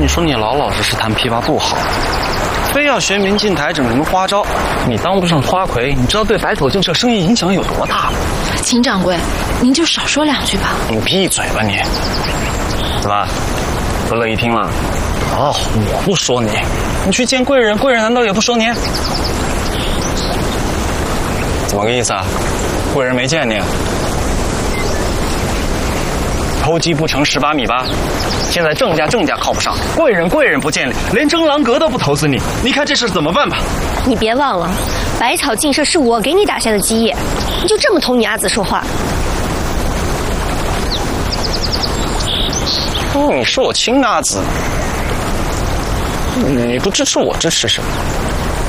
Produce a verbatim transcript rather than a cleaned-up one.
你说你老老实实弹琵琶不好，非要学明镜台整什么花招，你当不上花魁，你知道对白头旧社生意影响有多大吗？ 秦掌柜，您就少说两句吧。 你闭嘴吧你！怎么，不乐意听了？哦，我不说你，你去见贵人，贵人难道也不说你？怎么个意思啊？贵人没见你？偷鸡不成蚀把米吧？现在郑家郑家靠不上，贵人贵人不见你，连征郎阁都不投资你，你看这事怎么办吧？ 你别忘了，百草进社是我给你打下的基业，你就这么同你阿紫说话？ 哦，你是我亲阿紫，你不支持我支持什么？